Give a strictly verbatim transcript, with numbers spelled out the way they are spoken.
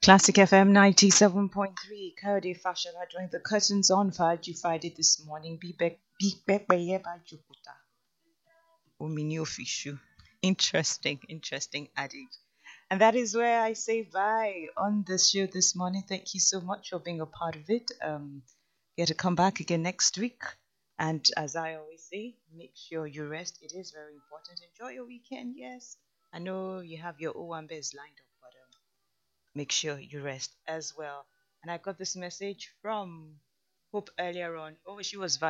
Classic F M ninety-seven point three. Kayode Fashola drawing the curtains on Faji Friday this morning. Be back, be back by here by Jukuta. Omini official. Interesting, interesting adage. And that is where I say bye on this show this morning. Thank you so much for being a part of it. Um, get to come back again next week. And as I always say, make sure you rest. It is very important. Enjoy your weekend, yes. I know you have your Owambes lined up, but um, make sure you rest as well. And I got this message from Hope earlier on. Oh, she was